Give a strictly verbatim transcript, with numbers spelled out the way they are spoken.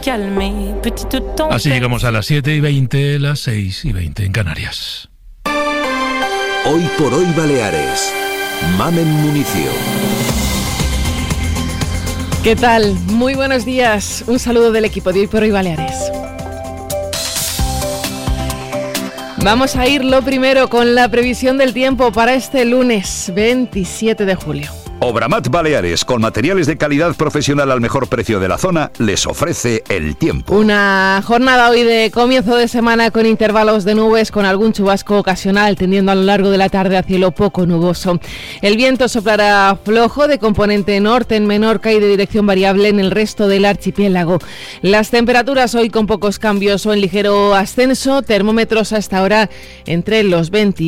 calmer, petite tempête. Así llegamos a las siete y veinte, las seis y veinte en Canarias. Hoy por hoy Baleares. Mamen Municio. ¿Qué tal? Muy buenos días. Un saludo del equipo de Hoy por Hoy Baleares. Vamos a ir lo primero con la previsión del tiempo para este lunes veintisiete de julio. Obramat Baleares, con materiales de calidad profesional al mejor precio de la zona, les ofrece el tiempo. Una jornada hoy de comienzo de semana con intervalos de nubes, con algún chubasco ocasional, tendiendo a lo largo de la tarde a cielo poco nuboso. El viento soplará flojo, de componente norte en Menorca y de dirección variable en el resto del archipiélago. Las temperaturas hoy con pocos cambios o en ligero ascenso, termómetros hasta ahora entre los veinte